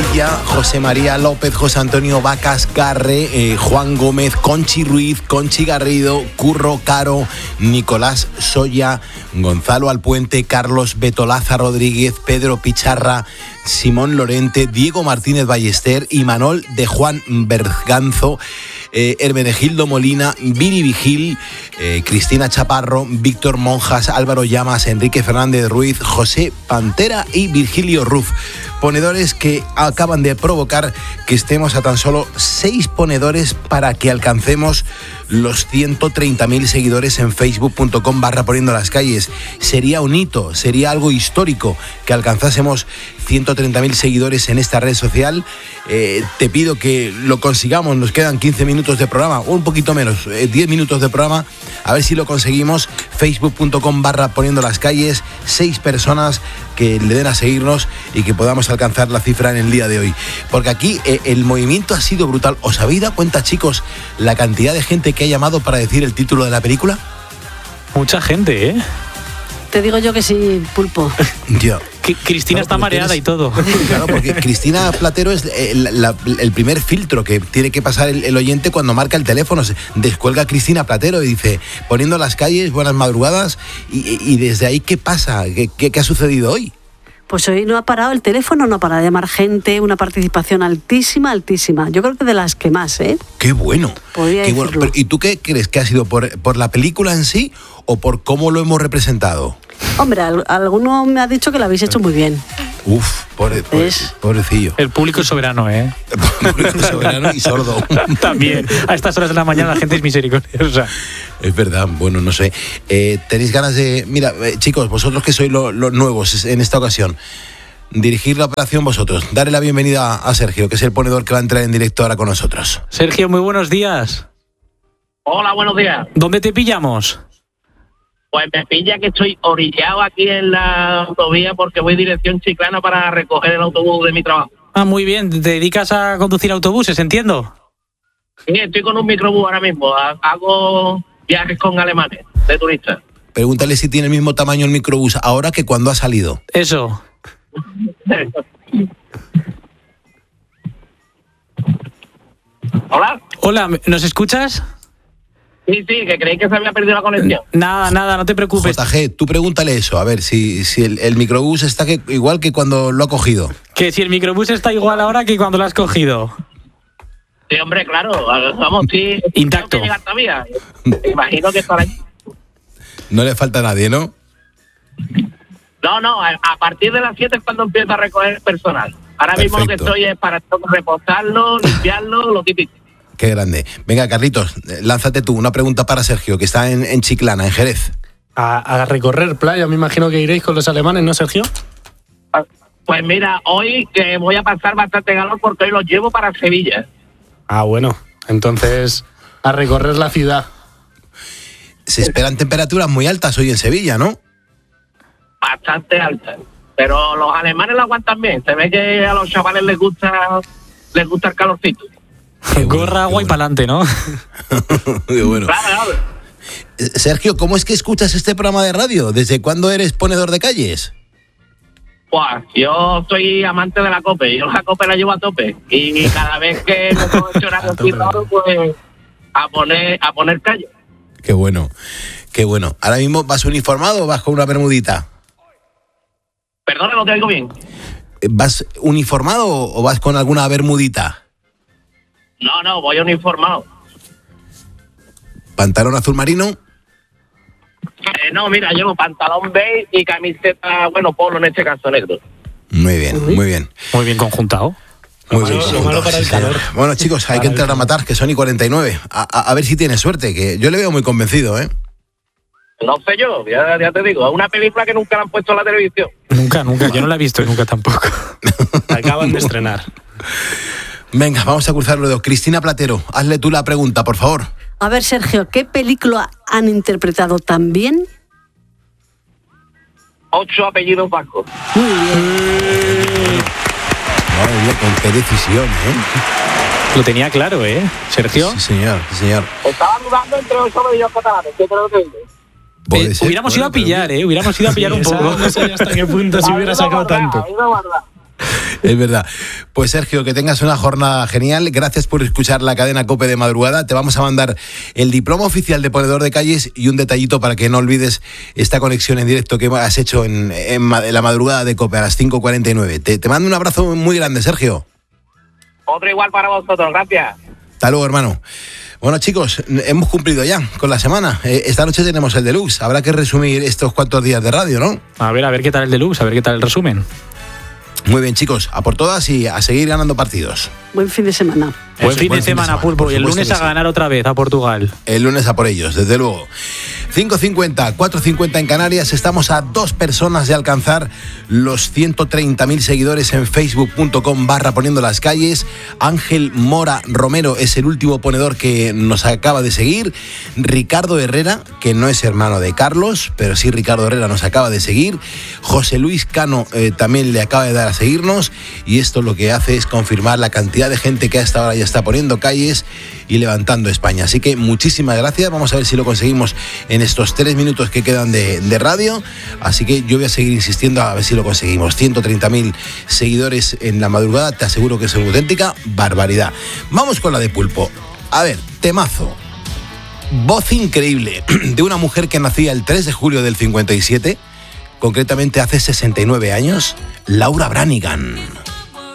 Padilla, José María López, José Antonio Vacas Carre, Juan Gómez, Conchi Ruiz, Conchi Garrido, Curro Caro, Nicolás Soya, Gonzalo Alpuente, Carlos Betolaza Rodríguez, Pedro Picharra, Simón Lorente, Diego Martínez Ballester, Imanol de Juan Berganzo, Hermenegildo Molina, Viri Vigil, Cristina Chaparro, Víctor Monjas, Álvaro Llamas, Enrique Fernández Ruiz, José Pantera y Virgilio Ruf. Ponedores que acaban de provocar que estemos a tan solo 6 ponedores para que alcancemos los 130.000 seguidores en facebook.com/poniendo las calles. Sería un hito, sería algo histórico que alcanzásemos 130.000 seguidores en esta red social. Te pido que lo consigamos, nos quedan 15 minutos de programa, o un poquito menos, 10 minutos de programa, a ver si lo conseguimos. facebook.com/poniendo las calles, 6 personas que le den a seguirnos y que podamos alcanzar la cifra en el día de hoy. Porque aquí el movimiento ha sido brutal. ¿Os habéis dado cuenta, chicos, la cantidad de gente que ha llamado para decir el título de la película? Mucha gente, ¿eh? Te digo yo que sí, Pulpo. Yo. Cristina está mareada y todo. Claro, porque Cristina Platero es el primer filtro que tiene que pasar el oyente cuando marca el teléfono. Se descuelga Cristina Platero y dice, poniendo las calles, buenas madrugadas. Y desde ahí, ¿qué pasa? ¿Qué ha sucedido hoy? Pues hoy no ha parado el teléfono, no para de llamar gente, una participación altísima, altísima. Yo creo que de las que más, ¿eh? ¡Qué bueno! Podría Qué bueno. decirlo. Pero, ¿y tú qué crees que ha sido? ¿Por la película en sí o por cómo lo hemos representado? Hombre, alguno me ha dicho que lo habéis hecho muy bien. Uf, pobrecillo. El público es soberano, ¿eh? El público es soberano y sordo. También. A estas horas de la mañana la gente es misericordiosa. Es verdad, bueno, no sé. ¿Tenéis ganas de...? Mira, chicos, vosotros que sois los nuevos en esta ocasión, dirigir la operación vosotros. Darle la bienvenida a Sergio, que es el ponedor que va a entrar en directo ahora con nosotros. Sergio, muy buenos días. Hola, buenos días. ¿Dónde te pillamos? Pues me pilla que estoy orillado aquí en la autovía porque voy dirección Chiclana para recoger el autobús de mi trabajo. Ah, muy bien. ¿Te dedicas a conducir autobuses, entiendo? Sí, estoy con un microbús ahora mismo. Hago viajes con alemanes de turistas. Pregúntale si tiene el mismo tamaño el microbús ahora que cuando ha salido. Eso. ¿Hola? Hola, ¿nos escuchas? Sí, que creí que se había perdido la conexión. Nada, no te preocupes. JG, tú pregúntale eso, a ver si el microbús está igual que cuando lo ha cogido. Que si el microbús está igual ahora que cuando lo has cogido. Sí, hombre, claro. Vamos, sí. Intacto. Tengo que llegar todavía. Imagino que estará allí. No le falta a nadie, ¿no? No, a partir de las 7 es cuando empiezo a recoger personal. Ahora mismo lo que Perfecto. estoy es para repostarlo, limpiarlo, lo típico. Qué grande. Venga, Carlitos, lánzate tú una pregunta para Sergio, que está en Chiclana, en Jerez. A recorrer playa, me imagino que iréis con los alemanes, ¿no, Sergio? Pues mira, hoy que voy a pasar bastante calor porque hoy los llevo para Sevilla. Ah, bueno, entonces a recorrer la ciudad. Se esperan temperaturas muy altas hoy en Sevilla, ¿no? Bastante alta. Pero los alemanes lo aguantan bien. Se ve que a los chavales les gusta el calorcito. Gorra, agua y pa'lante, ¿no? Qué bueno. Claro. Sergio, ¿cómo es que escuchas este programa de radio? ¿Desde cuándo eres ponedor de calles? Pues yo soy amante de la COPE. Yo la COPE la llevo a tope. Y cada vez que me pongo este horario fijado, pues a poner calle. Qué bueno, qué bueno. ¿Ahora mismo vas uniformado o vas con una bermudita? Perdona, no te oigo bien. ¿Vas uniformado o vas con alguna bermudita? No, voy uniformado. ¿Pantalón azul marino? No, mira, llevo pantalón beige y camiseta, polo en este caso negro. Muy bien, muy bien. Muy bien conjuntado. Muy bien. Lo malo para el calor. Bueno, chicos, hay que entrar a matar, que son y 49. A ver si tiene suerte, que yo le veo muy convencido, ¿eh? No sé yo, ya te digo, es una película que nunca la han puesto en la televisión. Nunca, yo no la he visto y nunca tampoco. Acaban de estrenar. Venga, vamos a cruzar los dedos. Cristina Platero, hazle tú la pregunta, por favor. A ver, Sergio, ¿qué película han interpretado tan bien? 8 apellidos vascos. Muy bien. Madre mía, con qué decisión, ¿eh? Lo tenía claro, ¿eh, Sergio? Sí, señor, sí, señor. Estaba dudando entre 8 apellidos catalanes, ¿qué creo que digo? Puede ser, Hubiéramos bueno, ido a pillar, pero- Hubiéramos ido a pillar un poco. No sé hasta qué punto se hubiera sacado tanto. Es verdad. Pues Sergio, que tengas una jornada genial. Gracias por escuchar la cadena COPE de madrugada. Te vamos a mandar el diploma oficial de ponedor de calles y un detallito para que no olvides esta conexión en directo que has hecho en la madrugada de COPE a las 5:49. Te mando un abrazo muy grande, Sergio. Otro igual para vosotros, gracias. Hasta luego, hermano. Bueno, chicos, hemos cumplido ya con la semana. Esta noche tenemos el deluxe. Habrá que resumir estos cuantos días de radio, ¿no? A ver qué tal el deluxe, a ver qué tal el resumen. Muy bien, chicos, a por todas y a seguir ganando partidos. Buen fin de semana. Buen fin de semana, Pulpo. Y el lunes a ganar otra vez a Portugal. El lunes a por ellos, desde luego. 5:50, 4:50 en Canarias. Estamos a 2 personas de alcanzar los 130.000 seguidores en facebook.com/poniendo las calles. Ángel Mora Romero es el último ponedor que nos acaba de seguir. Ricardo Herrera, que no es hermano de Carlos, pero sí Ricardo Herrera nos acaba de seguir. José Luis Cano también le acaba de dar a seguirnos. Y esto lo que hace es confirmar la cantidad de gente que hasta ahora ya está poniendo calles y levantando España. Así que muchísimas gracias. Vamos a ver si lo conseguimos en estos 3 minutos que quedan de radio. Así que yo voy a seguir insistiendo a ver si lo conseguimos. 130.000 seguidores en la madrugada. Te aseguro que es una auténtica barbaridad. Vamos con la de Pulpo. A ver, temazo. Voz increíble de una mujer que nacía el 3 de julio del 57, concretamente hace 69 años, Laura Branigan.